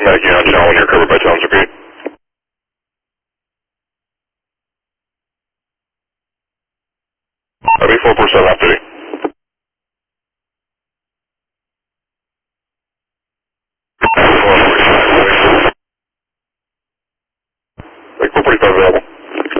Maggie on channel when you're covered by Towns, repeat. That'd be 447 off duty. Like 445 available.